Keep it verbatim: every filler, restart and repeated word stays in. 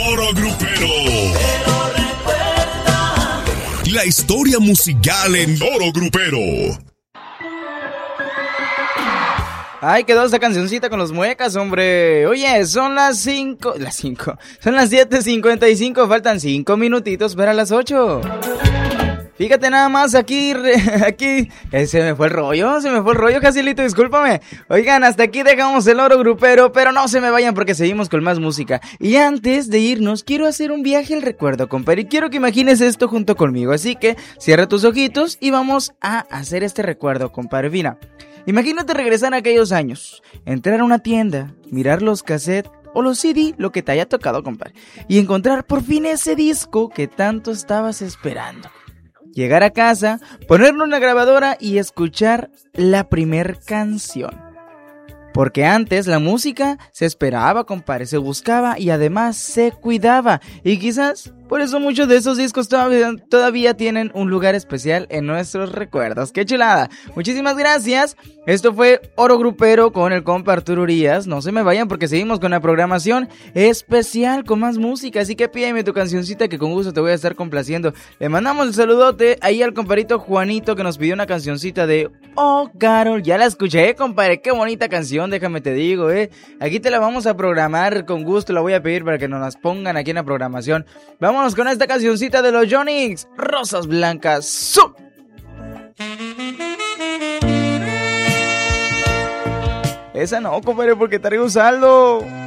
Oro Grupero. La historia musical en Oro Grupero. Ay, quedó esa cancioncita con los muecas, hombre. Oye, son las cinco... Las cinco. Son las siete cincuenta y cinco. Faltan cinco minutitos para las ocho. Fíjate nada más, aquí, aquí, eh, se me fue el rollo, se me fue el rollo, Jacilito, discúlpame. Oigan, hasta aquí dejamos el Oro Grupero, pero no se me vayan porque seguimos con más música. Y antes de irnos, quiero hacer un viaje al recuerdo, compadre, y quiero que imagines esto junto conmigo. Así que, cierra tus ojitos y vamos a hacer este recuerdo, compadre. Mira, imagínate regresar a aquellos años, entrar a una tienda, mirar los cassettes, o los C D, lo que te haya tocado, compadre, y encontrar por fin ese disco que tanto estabas esperando. Llegar a casa, ponerle una grabadora y escuchar la primer canción. Porque antes la música se esperaba, compadre, se buscaba y además se cuidaba. Y quizás por eso muchos de esos discos todavía, todavía tienen un lugar especial en nuestros recuerdos. ¡Qué chulada! Muchísimas gracias. Esto fue Oro Grupero con el compa Arturo Urias. No se me vayan porque seguimos con la programación especial con más música. Así que pídeme tu cancioncita que con gusto te voy a estar complaciendo. Le mandamos el saludote ahí al compadrito Juanito que nos pidió una cancioncita de Oh Carol. Ya la escuché, compadre. Qué bonita canción, déjame te digo, eh. Aquí te la vamos a programar con gusto. La voy a pedir para que nos las pongan aquí en la programación. Vámonos con esta cancioncita de los Yonix, Rosas Blancas. ¡Su! Esa no, compadre, porque traigo saldo.